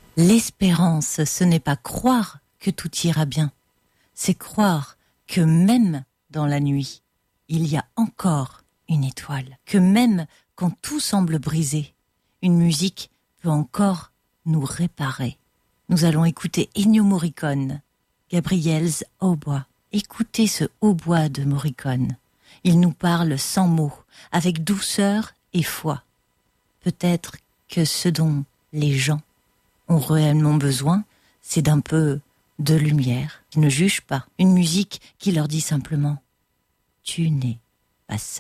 L'espérance, ce n'est pas croire que tout ira bien, c'est croire que même dans la nuit, il y a encore une étoile, que même quand tout semble brisé, une musique peut encore nous réparer. Nous allons écouter Ennio Morricone, Gabriel's hautbois. Écoutez ce hautbois de Morricone. Il nous parle sans mots, avec douceur et foi. Peut-être que ce dont les gens ont réellement besoin, c'est d'un peu de lumière, qui ne juge pas. Une musique qui leur dit simplement « Tu n'es pas seul ».